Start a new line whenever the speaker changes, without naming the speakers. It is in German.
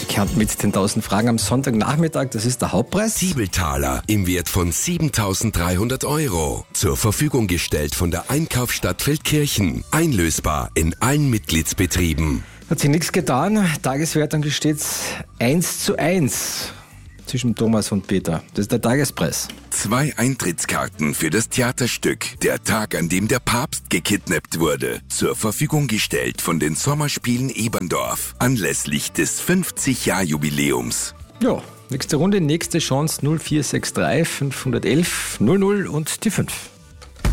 Kärnten mit 10.000 Fragen am Sonntagnachmittag. Das ist der Hauptpreis.
Zwiebeltaler im Wert von 7.300 €. Zur Verfügung gestellt von der Einkaufsstadt Feldkirchen. Einlösbar in allen Mitgliedsbetrieben.
Hat sich nichts getan. Tageswertung steht 1:1 zwischen Thomas und Peter. Das ist der Tagespreis.
2 Eintrittskarten für das Theaterstück Der Tag, an dem der Papst gekidnappt wurde. Zur Verfügung gestellt von den Sommerspielen Eberndorf. Anlässlich des 50-Jahr-Jubiläums.
Ja, nächste Runde, nächste Chance 0463 511 00 und die 5.